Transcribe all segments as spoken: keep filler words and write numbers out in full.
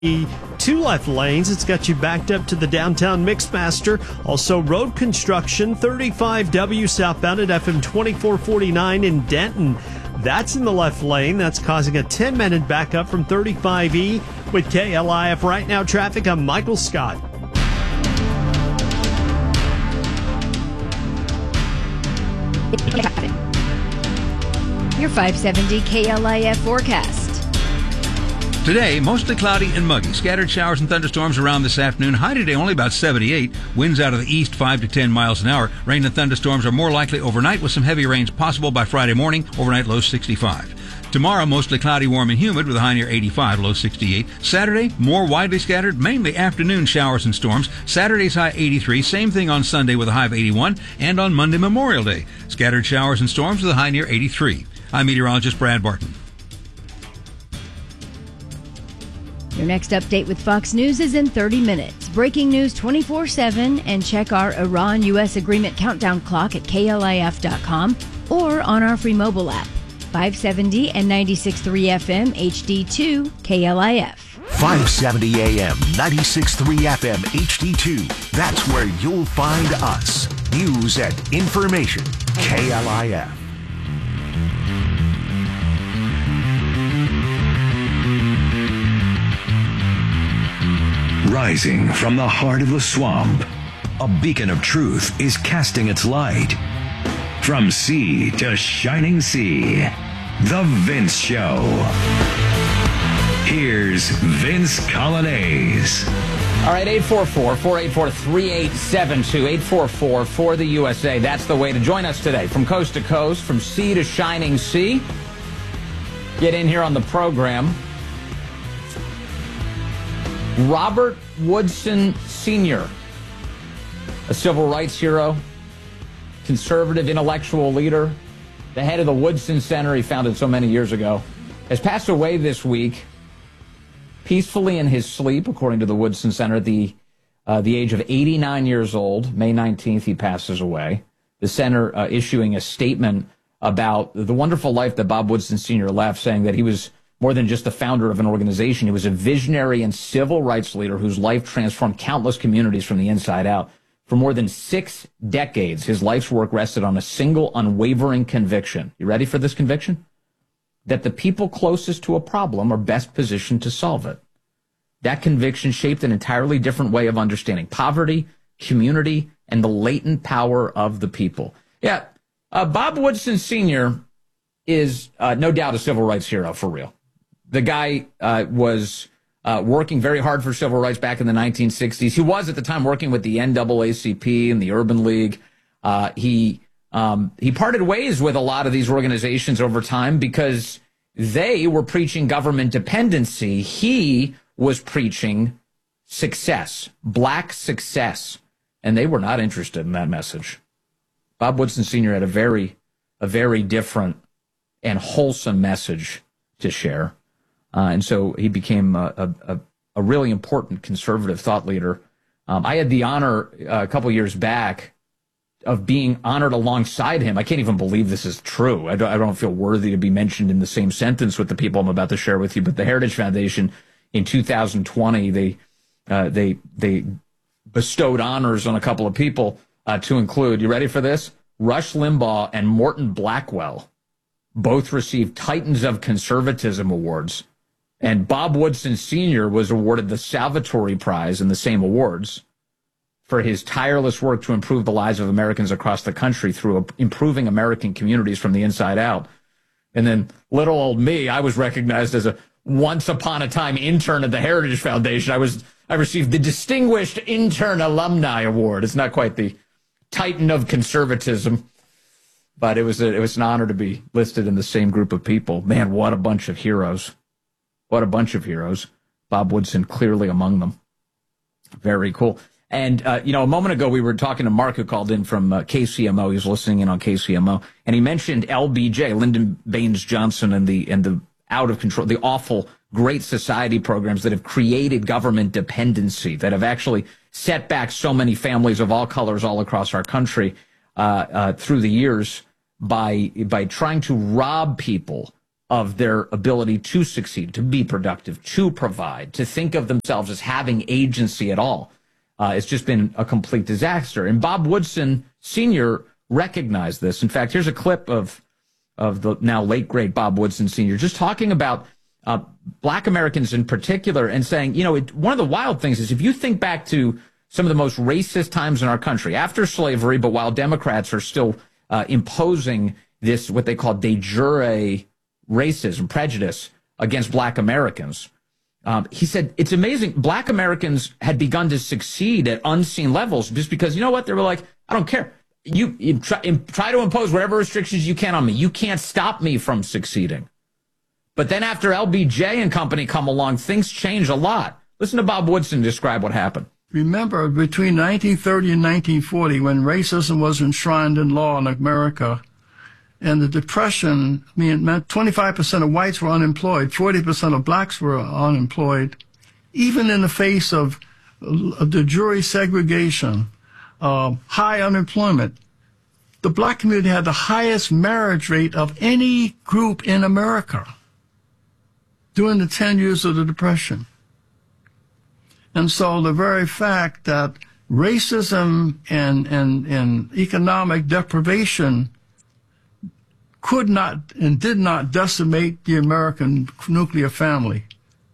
Two left lanes. It's got you backed up to the downtown Mixmaster. Also road construction, thirty-five W southbound at F M twenty-four forty-nine in Denton. That's in the left lane. That's causing a ten minute backup from thirty-five E. With K L I F Right Now traffic, I'm Michael Scott. Your five seventy K L I F forecast. Today, mostly cloudy and muggy. Scattered showers and thunderstorms around this afternoon. High today only about seventy-eight. Winds out of the east five to ten miles an hour. Rain and thunderstorms are more likely overnight with some heavy rains possible by Friday morning. Overnight low sixty-five. Tomorrow, mostly cloudy, warm, and humid with a high near eighty-five, low sixty-eight. Saturday, more widely scattered, mainly afternoon showers and storms. Saturday's high eighty-three. Same thing on Sunday with a high of eighty-one. And on Monday, Memorial Day, scattered showers and storms with a high near eighty-three. I'm meteorologist Brad Barton. Your next update with Fox News is in thirty minutes. Breaking news twenty-four seven, and check our Iran-U S agreement countdown clock at K L I F dot com or on our free mobile app. five seventy and ninety-six point three F M H D two K L I F. five seventy A M, ninety-six point three F M H D two. That's where you'll find us. News and information. K L I F. Rising from the heart of the swamp, a beacon of truth is casting its light. From sea to shining sea, The Vince Show. Here's Vince Coglianese. All right, eight four four, four eight four, three eight seven two, eight four four for the U S A. That's the way to join us today. From coast to coast, from sea to shining sea. Get in here on the program. Robert Woodson Senior, a civil rights hero, conservative intellectual leader, the head of the Woodson Center he founded so many years ago, has passed away this week, peacefully in his sleep, according to the Woodson Center, at the, uh, the age of eighty-nine years old. May nineteenth, he passes away. The center uh, issuing a statement about the wonderful life that Bob Woodson Senior left, saying that he was more than just the founder of an organization. He was a visionary and civil rights leader whose life transformed countless communities from the inside out. For more than six decades, his life's work rested on a single unwavering conviction. You ready for this conviction? That the people closest to a problem are best positioned to solve it. That conviction shaped an entirely different way of understanding poverty, community, and the latent power of the people. Yeah, uh, Bob Woodson Senior is uh, no doubt a civil rights hero, for real. The guy uh, was uh, working very hard for civil rights back in the nineteen sixties. He was at the time working with the N double A C P and the Urban League. Uh, he um, he parted ways with a lot of these organizations over time because they were preaching government dependency. He was preaching success, black success, and they were not interested in that message. Bob Woodson Senior had a very, a very different and wholesome message to share. Uh, and so he became a, a, a really important conservative thought leader. Um, I had the honor uh, a couple of years back of being honored alongside him. I can't even believe this is true. I don't, I don't feel worthy to be mentioned in the same sentence with the people I'm about to share with you. But the Heritage Foundation in two thousand twenty, they uh, they they bestowed honors on a couple of people uh, to include, you ready for this? Rush Limbaugh and Morton Blackwell both received Titans of Conservatism awards. And Bob Woodson Senior was awarded the Salvatore Prize in the same awards for his tireless work to improve the lives of Americans across the country through improving American communities from the inside out. And then little old me, I was recognized as a once upon a time intern at the Heritage Foundation. I was I received the Distinguished Intern Alumni Award. It's not quite the Titan of Conservatism, but it was a, it was an honor to be listed in the same group of people. Man, what a bunch of heroes. What a bunch of heroes. Bob Woodson clearly among them. Very cool. And, uh, you know, a moment ago we were talking to Mark, who called in from uh, K C M O. He was listening in on K C M O. And he mentioned L B J, Lyndon Baines Johnson, and the and the out of control, the awful Great Society programs that have created government dependency, that have actually set back so many families of all colors all across our country uh, uh, through the years by by trying to rob people of their ability to succeed, to be productive, to provide, to think of themselves as having agency at all. Uh, it's just been a complete disaster. And Bob Woodson Senior recognized this. In fact, here's a clip of of the now late great Bob Woodson Senior just talking about uh, black Americans in particular and saying, you know, it, one of the wild things is if you think back to some of the most racist times in our country after slavery, but while Democrats are still uh, imposing this, what they call de jure racism, prejudice against black Americans. Um, he said, it's amazing. Black Americans had begun to succeed at unseen levels just because, you know what? They were like, I don't care. You, you try, try to impose whatever restrictions you can on me. You can't stop me from succeeding. But then after L B J and company come along, things change a lot. Listen to Bob Woodson describe what happened. Remember, between nineteen thirty and nineteen forty, when racism was enshrined in law in America, and the Depression, I mean, it meant twenty-five percent of whites were unemployed, forty percent of blacks were unemployed. Even in the face of uh, the jury segregation, uh, high unemployment, the black community had the highest marriage rate of any group in America during the ten years of the Depression. And so the very fact that racism and, and, and economic deprivation could not and did not decimate the American nuclear family,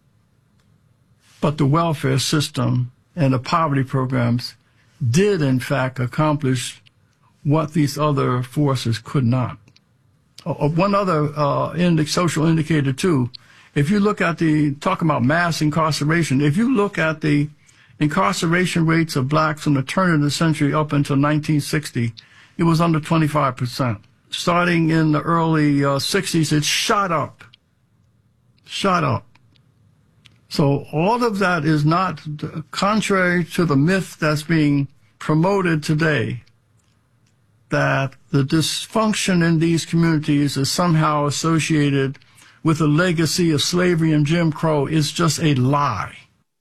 but the welfare system and the poverty programs did, in fact, accomplish what these other forces could not. Uh, one other uh, indi- social indicator, too, if you look at the, talk about mass incarceration, if you look at the incarceration rates of blacks from the turn of the century up until nineteen sixty, it was under twenty-five percent. Starting in the early uh, sixties, it shot up, shot up. So all of that is not contrary to the myth that's being promoted today, that the dysfunction in these communities is somehow associated with a legacy of slavery and Jim Crow is just a lie.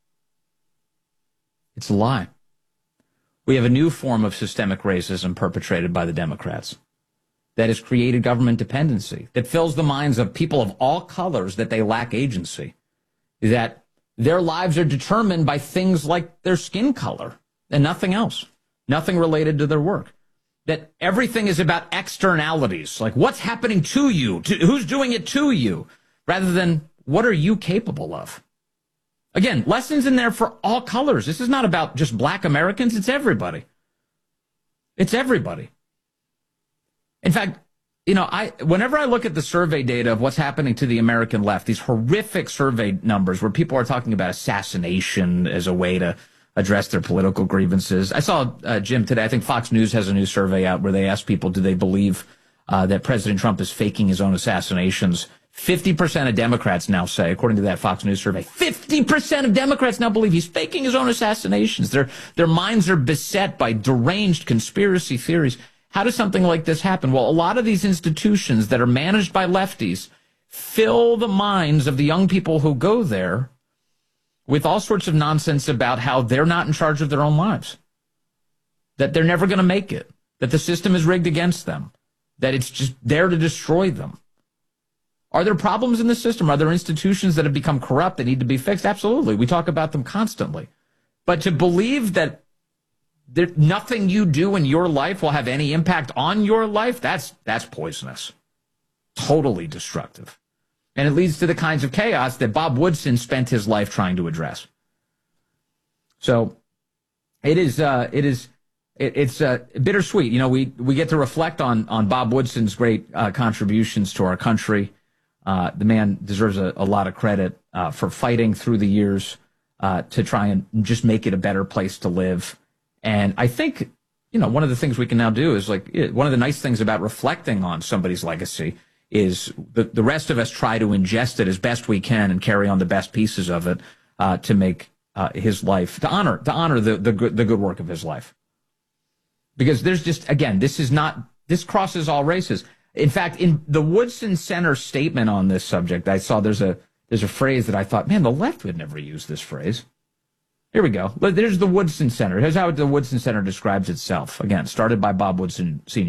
It's a lie. We have a new form of systemic racism perpetrated by the Democrats that has created government dependency, that fills the minds of people of all colors that they lack agency, that their lives are determined by things like their skin color and nothing else, nothing related to their work, that everything is about externalities, like what's happening to you, to, who's doing it to you, rather than what are you capable of. Again, lessons in there for all colors. This is not about just black Americans. It's everybody. It's everybody. In fact, you know, I whenever I look at the survey data of what's happening to the American left, these horrific survey numbers where people are talking about assassination as a way to address their political grievances. I saw, uh, Jim, today, I think Fox News has a new survey out where they ask people, do they believe uh, that President Trump is faking his own assassinations? fifty percent of Democrats now say, according to that Fox News survey, fifty percent of Democrats now believe he's faking his own assassinations. Their, their minds are beset by deranged conspiracy theories. How does something like this happen? Well, a lot of these institutions that are managed by lefties fill the minds of the young people who go there with all sorts of nonsense about how they're not in charge of their own lives, that they're never going to make it, that the system is rigged against them, that it's just there to destroy them. Are there problems in the system? Are there institutions that have become corrupt that need to be fixed? Absolutely. We talk about them constantly. But to believe that there, nothing you do in your life will have any impact on your life, that's that's poisonous. Totally destructive. And it leads to the kinds of chaos that Bob Woodson spent his life trying to address. So it is uh, it is it, it's uh, bittersweet. You know, we we get to reflect on on Bob Woodson's great uh, contributions to our country. Uh, the man deserves a, a lot of credit uh, for fighting through the years uh, to try and just make it a better place to live. And I think, you know, one of the things we can now do is like one of the nice things about reflecting on somebody's legacy is the, the rest of us try to ingest it as best we can and carry on the best pieces of it uh, to make uh, his life, to honor, to honor the, the good, the good work of his life. Because there's just, again, this is not, this crosses all races. In fact, in the Woodson Center statement on this subject, I saw there's a there's a phrase that I thought, man, the left would never use this phrase. Here we go. There's the Woodson Center. Here's how the Woodson Center describes itself. Again, started by Bob Woodson Senior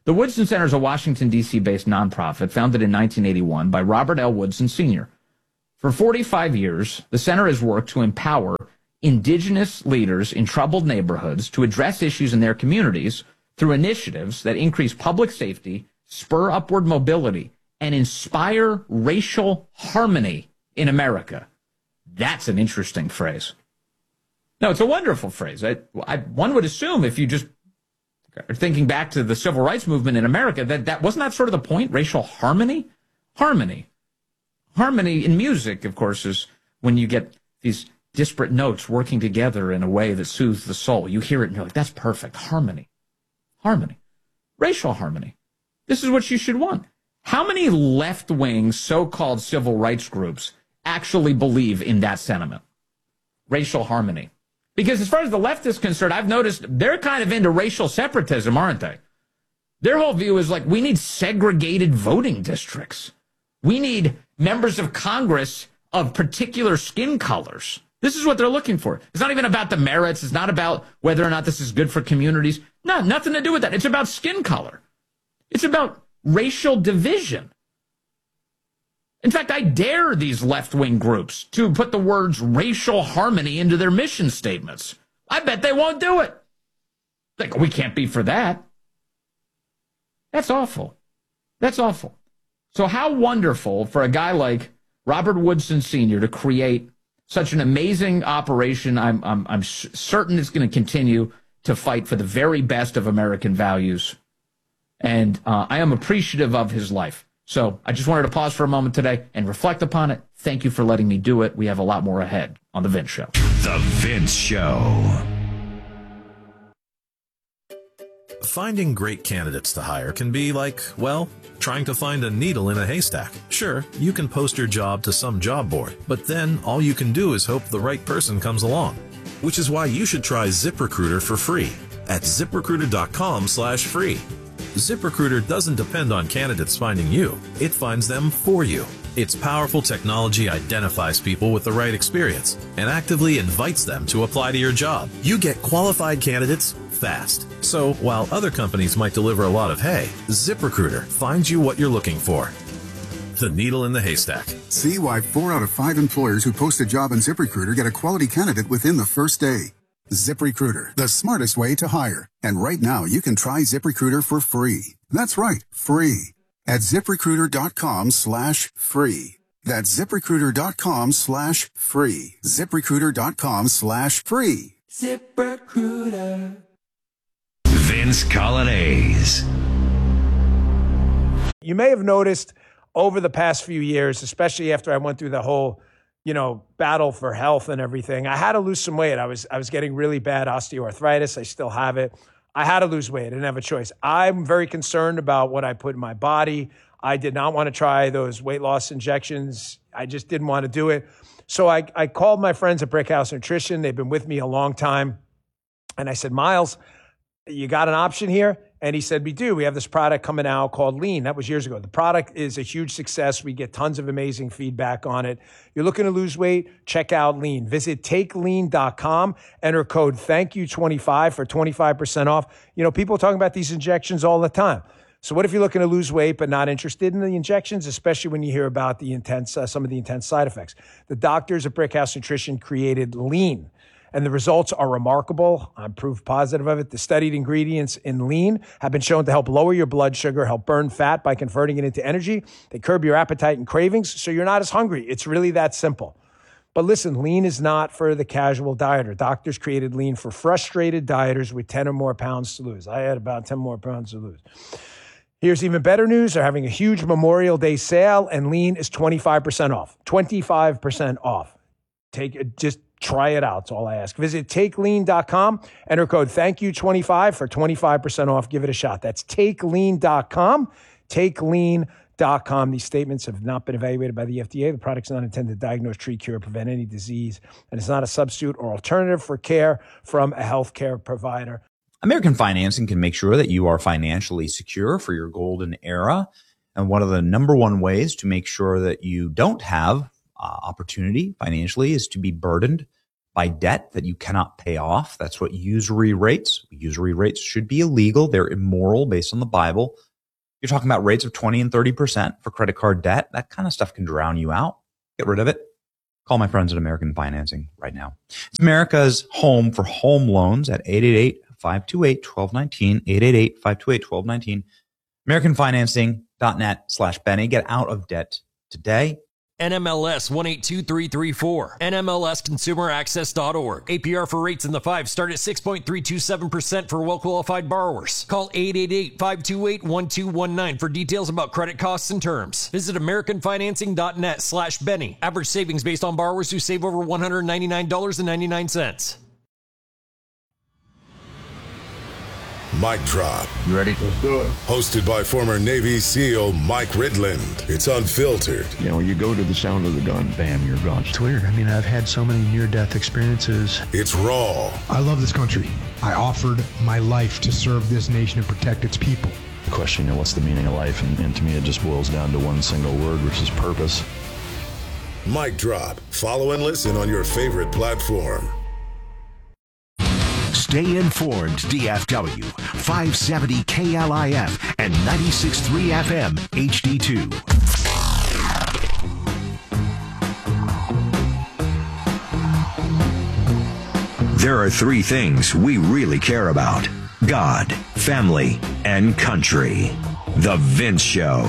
The Woodson Center is a Washington, D C-based nonprofit founded in nineteen eighty-one by Robert L. Woodson Senior For forty-five years, the center has worked to empower indigenous leaders in troubled neighborhoods to address issues in their communities through initiatives that increase public safety, spur upward mobility, and inspire racial harmony in America. That's an interesting phrase. No, it's a wonderful phrase. I, I, one would assume if you just are thinking back to the civil rights movement in America, that, that wasn't that sort of the point, racial harmony? Harmony. Harmony in music, of course, is when you get these disparate notes working together in a way that soothes the soul. You hear it and you're like, that's perfect. Harmony. Harmony. Racial harmony. This is what you should want. How many left-wing so-called civil rights groups actually believe in that sentiment? Racial harmony. Because as far as the left is concerned, I've noticed they're kind of into racial separatism, aren't they? Their whole view is like, we need segregated voting districts. We need members of Congress of particular skin colors. This is what they're looking for. It's not even about the merits. It's not about whether or not this is good for communities. No, nothing to do with that. It's about skin color. It's about racial division. In fact, I dare these left-wing groups to put the words racial harmony into their mission statements. I bet they won't do it. Like, we can't be for that. That's awful. That's awful. So how wonderful for a guy like Robert Woodson Senior to create such an amazing operation. I'm, I'm, I'm certain it's going to continue to fight for the very best of American values. And uh, I am appreciative of his life. So I just wanted to pause for a moment today and reflect upon it. Thank you for letting me do it. We have a lot more ahead on The Vince Show. The Vince Show. Finding great candidates to hire can be like, well, trying to find a needle in a haystack. Sure, you can post your job to some job board, but then all you can do is hope the right person comes along. Which is why you should try ZipRecruiter for free at ZipRecruiter.com slash free. ZipRecruiter doesn't depend on candidates finding you. It finds them for you. Its powerful technology identifies people with the right experience and actively invites them to apply to your job. You get qualified candidates fast. So while other companies might deliver a lot of hay, ZipRecruiter finds you what you're looking for. The needle in the haystack. See why four out of five employers who post a job on ZipRecruiter get a quality candidate within the first day. ZipRecruiter, the smartest way to hire. And right now, you can try ZipRecruiter for free. That's right, free. At ZipRecruiter.com slash free. That's ZipRecruiter.com slash free. ZipRecruiter.com slash free. ZipRecruiter. Vince Coglianese. You may have noticed over the past few years, especially after I went through the whole, you know, battle for health and everything, I had to lose some weight. I was I was getting really bad osteoarthritis. I still have it. I had to lose weight. I didn't have a choice. I'm very concerned about what I put in my body. I did not want to try those weight loss injections. I just didn't want to do it. So I, I called my friends at Brickhouse Nutrition. They've been with me a long time. And I said, Miles, you got an option here? And he said, we do. We have this product coming out called Lean. That was years ago. The product is a huge success. We get tons of amazing feedback on it. You're looking to lose weight? Check out Lean. Visit take lean dot com. Enter code thank you twenty-five for twenty-five percent off. You know, people are talking about these injections all the time. So what if you're looking to lose weight but not interested in the injections, especially when you hear about the intense, uh, some of the intense side effects? The doctors at Brickhouse Nutrition created Lean. And the results are remarkable. I'm proof positive of it. The studied ingredients in Lean have been shown to help lower your blood sugar, help burn fat by converting it into energy. They curb your appetite and cravings, so you're not as hungry. It's really that simple. But listen, Lean is not for the casual dieter. Doctors created Lean for frustrated dieters with ten or more pounds to lose. I had about ten more pounds to lose. Here's even better news. They're having a huge Memorial Day sale, and Lean is twenty-five percent off. twenty-five percent off. Take it, just try it out. That's all I ask. Visit take lean dot com. Enter code thank you twenty-five for twenty-five percent off. Give it a shot. That's take lean dot com. take lean dot com. These statements have not been evaluated by the F D A. The product's not intended to diagnose, treat, cure, prevent any disease, and it's not a substitute or alternative for care from a healthcare provider. American Financing can make sure that you are financially secure for your golden era. And one of the number one ways to make sure that you don't have Uh, opportunity financially is to be burdened by debt that you cannot pay off. That's what usury rates. Usury rates should be illegal. They're immoral based on the Bible. You're talking about rates of twenty and thirty percent for credit card debt. That kind of stuff can drown you out. Get rid of it. Call my friends at American Financing right now. It's America's home for home loans at eight eight eight, five two eight, one two one nine, eight eight eight, five two eight, one two one nine. American Financing dot net slash Benny. Get out of debt today. N M L S one eight two three three four. N M L S consumer access dot org. A P R for rates in the five start at six point three two seven percent for well-qualified borrowers. Call eight eight eight, five two eight, one two one nine for details about credit costs and terms. Visit American Financing dot net slash Benny. Average savings based on borrowers who save over one hundred ninety-nine dollars and ninety-nine cents. Mic Drop. You ready? Let's do it. Hosted by former Navy SEAL Mike Ridland. It's unfiltered. You know, you go to the sound of the gun, bam, you're gone. It's weird. I mean, I've had so many near-death experiences. It's raw. I love this country. I offered my life to serve this nation and protect its people. The question, you know, what's the meaning of life? And, and to me, it just boils down to one single word, which is purpose. Mic Drop. Follow and listen on your favorite platform. Stay informed, D F W. five seventy K L I F and ninety-six point three F M H D two. There are three things we really care about: God, family, and country. The Vince Show.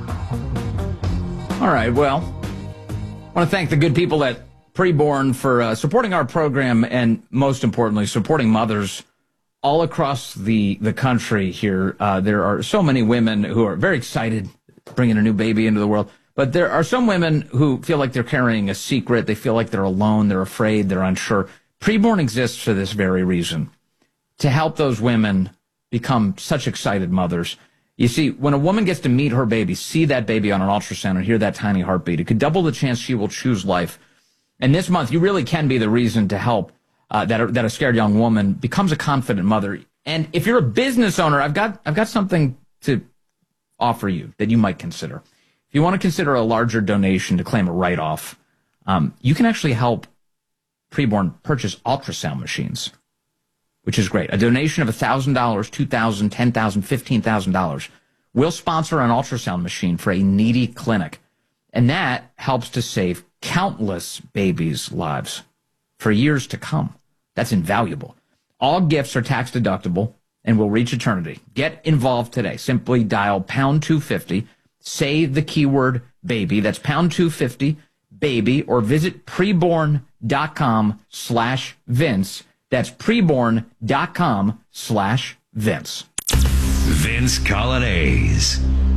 All right, well, I want to thank the good people at Preborn for uh, supporting our program and, most importantly, supporting mothers all across the, the country here. Uh, there are so many women who are very excited bringing a new baby into the world, but there are some women who feel like they're carrying a secret. They feel like they're alone. They're afraid. They're unsure. Preborn exists for this very reason, to help those women become such excited mothers. You see, when a woman gets to meet her baby, see that baby on an ultrasound and hear that tiny heartbeat, it could double the chance she will choose life. And this month, you really can be the reason to help uh, that, that a scared young woman becomes a confident mother. And if you're a business owner, I've got I've got something to offer you that you might consider. If you want to consider a larger donation to claim a write-off, um, you can actually help Preborn purchase ultrasound machines, which is great. A donation of one thousand dollars, two thousand dollars, ten thousand dollars, fifteen thousand dollars will sponsor an ultrasound machine for a needy clinic. And that helps to save countless babies' lives for years to come. That's invaluable. All gifts are tax deductible and will reach eternity. Get involved today. Simply dial pound two fifty, say the keyword baby. That's pound two fifty, baby, or visit preborn.com slash Vince. That's preborn.com slash Vince. Vince Colonnese.